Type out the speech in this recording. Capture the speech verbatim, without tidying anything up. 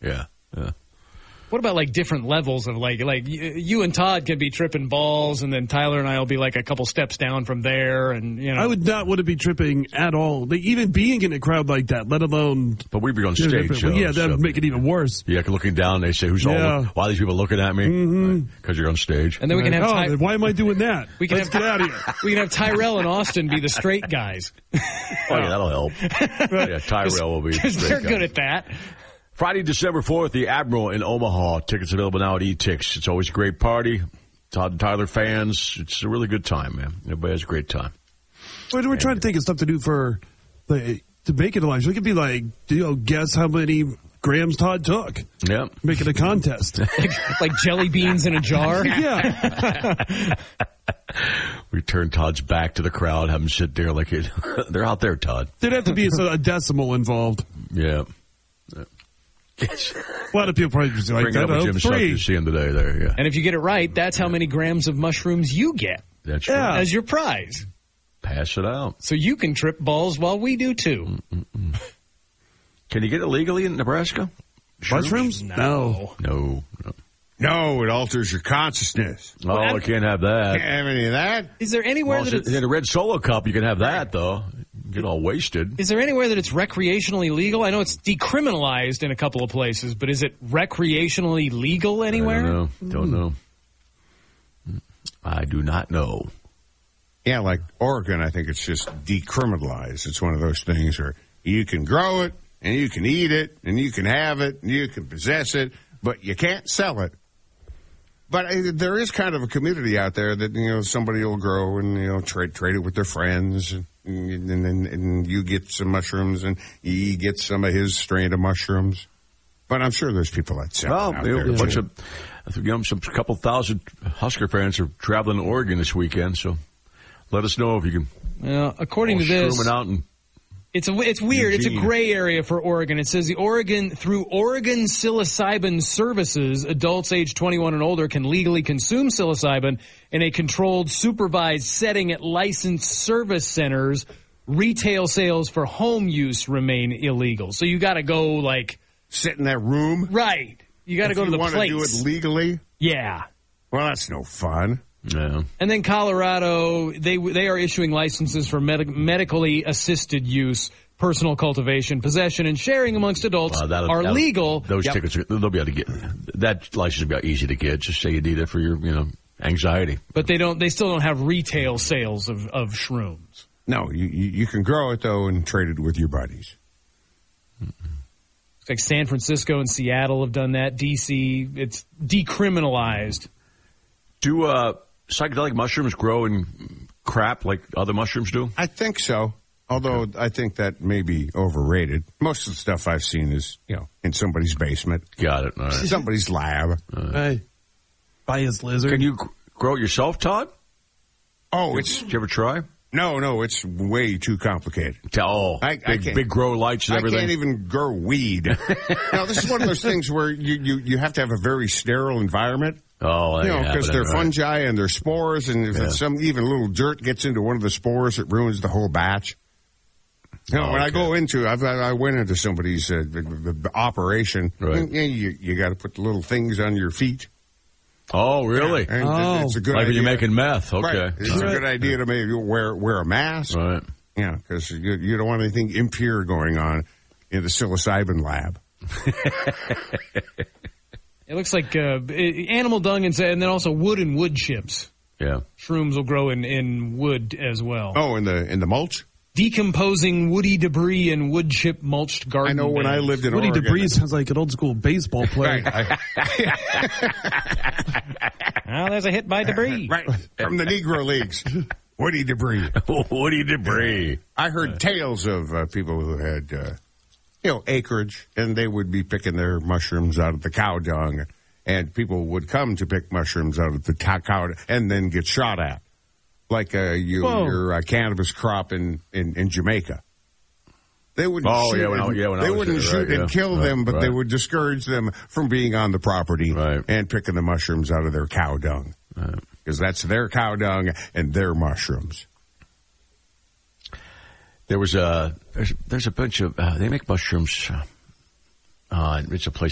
Yeah, yeah. What about like different levels of like like you and Todd can be tripping balls, and then Tyler and I will be like a couple steps down from there, and you know. I would not want to be tripping at all. Like, even being in a crowd like that, let alone. But we'd be on stage. Well, So, yeah, that would so, make it even worse. Yeah, looking down, they say, "Who's Yeah. all? Why are these people looking at me?" Because mm-hmm. you're on stage. And then we can have. Oh, Ty- then why am I doing that? We can Let's have, get out of here. We can have Tyrell and Austin be the straight guys. Oh yeah, that'll help. Yeah, Tyrell will be because they're guy. good at that. Friday, December fourth, the Admiral in Omaha. Tickets available now at E-Tix. It's always a great party. Todd and Tyler fans. It's a really good time, man. Everybody has a great time. We're, we're trying to think of stuff to do for the, to make it a live. We could be like, you know, guess how many grams Todd took. Yeah. Make it a contest. like, like jelly beans in a jar. Yeah. We turn Todd's back to the crowd, have him sit there like it. They're out there, Todd. There'd have to be a, a decimal involved. Yeah. A lot of people probably just like Bring it that. up with Oh, Jim three. Suckers the end of the day there, yeah. And if you get it right, that's how many grams of mushrooms you get That's Yeah. right. as your prize. Pass it out. So you can trip balls while we do too. Mm-mm. Can you get it legally in Nebraska? Mushrooms? No. No. No. No, it alters your consciousness. Oh, I can't have that. Can't have any of that. Is there anywhere Well, that it's, in a red Solo cup, you can have that, though. Get all wasted. is there anywhere that it's recreationally legal? I know it's decriminalized in a couple of places, but is it recreationally legal anywhere? I don't know. Don't know. I do not know. Yeah, like Oregon, I think it's just decriminalized. It's one of those things where you can grow it, and you can eat it, and you can have it, and you can possess it, but you can't sell it. But uh, there is kind of a community out there that, you know, somebody will grow and, you know, trade trade it with their friends, and, and, and, and you get some mushrooms, and he gets some of his strain of mushrooms. But I'm sure there's people that sell Well, it out you know, there, a bunch too. of, I think, you know, some couple thousand Husker fans are traveling to Oregon this weekend, so let us know if you can. Well, according to this, shroom it out and It's a, it's weird. Eugene. It's a gray area for Oregon. It says the Oregon through Oregon Psilocybin Services, adults age twenty-one and older can legally consume psilocybin in a controlled, supervised setting at licensed service centers. Retail sales for home use remain illegal. So you got to go like sit in that room, right? You got to if go to you the want place. to do it legally. Yeah. Well, that's no fun. yeah. And then Colorado, they they are issuing licenses for med- medically assisted use, personal cultivation, possession, and sharing amongst adults Wow, that'll- are that'll- legal. Those Yep. tickets, are, they'll be able to get that license. Will be easy to get. Just say you need it for your, you know, anxiety. But they don't. They still don't have retail sales of, of shrooms. No, you, you you can grow it, though, and trade it with your buddies. It's like San Francisco and Seattle have done that. D C, it's decriminalized. Do uh, psychedelic mushrooms grow in crap like other mushrooms do? I think so, although I think that may be overrated. Most of the stuff I've seen is, you know, in somebody's basement, Got it. All right. somebody's lab. Hey, buy his lizard. Can you gr- grow it yourself, Todd? Oh, it's Did you ever try? no, no, it's way too complicated. Oh, I- I big, can't- big grow lights and I everything. can't even grow weed. Now, this is one of those things where you, you, you have to have a very sterile environment. oh, You know, because they're right. fungi and they're spores, and if Yeah. it's some even little dirt gets into one of the spores, it ruins the whole batch. You know, Oh, when I okay. go into, I've, I went into somebody's uh, the, the, the operation. Right. and, and you you got to put the little things on your feet. Oh, really? And Oh. it's a good Like when idea. you're making meth. Okay. Right. It's All a right. good idea to maybe wear wear a mask. Right. Yeah, because you, you don't want anything impure going on in the psilocybin lab. It looks like uh, animal dung and, and then also wood and wood chips. Yeah. Shrooms will grow in, in wood as well. Oh, in the in the mulch. Decomposing woody debris and wood chip mulched garden. I know when I beds. lived in Woody Oregon. Debris sounds like an old school baseball player. Right, Well, there's a hit by debris. right from the Negro Leagues. Woody debris. Woody debris. I heard tales of uh, people who had, uh, you know, acreage, and they would be picking their mushrooms out of the cow dung, and people would come to pick mushrooms out of the cow, cow and then get shot at, like uh, you, Whoa. your uh, cannabis crop in, in, in Jamaica. They wouldn't Oh, shoot, yeah, when I- and, yeah, when I they was wouldn't there, shoot right, and yeah. kill Right, them, but they right. would discourage them from being on the property Right. and picking the mushrooms out of their cow dung. Because that's their cow dung and their mushrooms. There was a there's, there's a bunch of uh, they make mushrooms. Uh, it's a place